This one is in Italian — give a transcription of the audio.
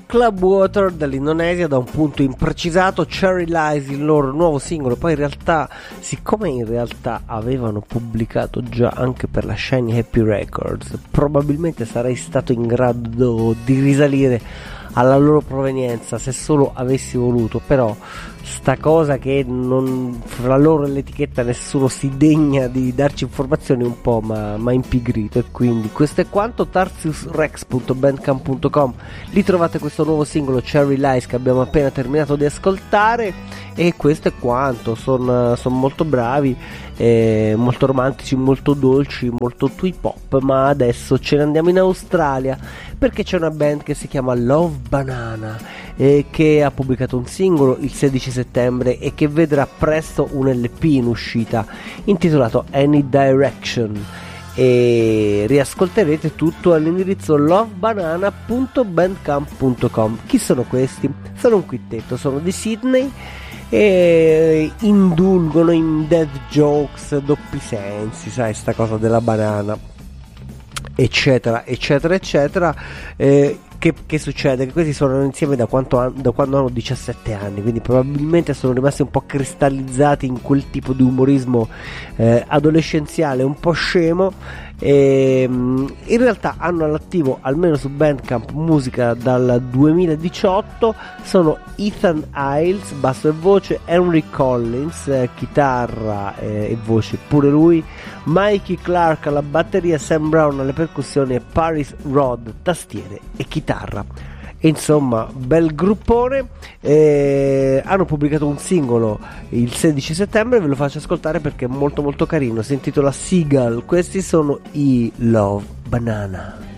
Club Water dall'Indonesia, da un punto imprecisato. Cherry Lies, il loro nuovo singolo. Poi in realtà, siccome avevano pubblicato già anche per la Shiny Happy Records, probabilmente sarei stato in grado di risalire alla loro provenienza se solo avessi voluto. Però sta cosa che non, fra loro e l'etichetta nessuno si degna di darci informazioni, un po' ma impigrito. E quindi questo è quanto. tarsiusrex.bandcamp.com, lì trovate questo nuovo singolo Cherry Lies che abbiamo appena terminato di ascoltare, e questo è quanto. Sono molto bravi, molto romantici, molto dolci, molto twee pop. Ma adesso ce ne andiamo in Australia, perché c'è una band che si chiama Love Banana, che ha pubblicato un singolo il 16 settembre e che vedrà presto un LP in uscita intitolato Any Direction, e riascolterete tutto all'indirizzo lovebanana.bandcamp.com. Chi sono questi? Sono un quintetto, sono di Sydney e indulgono in dead jokes, doppi sensi, sai, sta cosa della banana, eccetera eccetera eccetera. Che succede? Che questi suonano insieme da quando hanno 17 anni, quindi probabilmente sono rimasti un po' cristallizzati in quel tipo di umorismo adolescenziale un po' scemo. In realtà hanno all'attivo, almeno su Bandcamp, musica dal 2018. Sono Ethan Iles, basso e voce, Henry Collins, chitarra e voce pure lui, Mikey Clark alla batteria, Sam Brown alle percussioni e Paris Rod tastiere e chitarra. E insomma, bel gruppone. Hanno pubblicato un singolo il 16 settembre, ve lo faccio ascoltare perché è molto molto carino, si intitola Seagull. Questi sono i Love Banana.